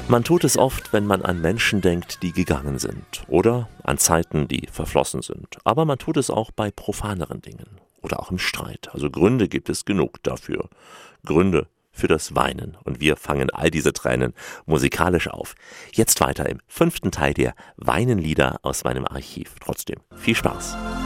Man tut es oft, wenn man an Menschen denkt, die gegangen sind oder an Zeiten, die verflossen sind. Aber man tut es auch bei profaneren Dingen oder auch im Streit. Also Gründe gibt es genug dafür. Gründe für das Weinen. Und wir fangen all diese Tränen musikalisch auf. Jetzt weiter im 5. Teil der Weinenlieder aus meinem Archiv. Trotzdem viel Spaß.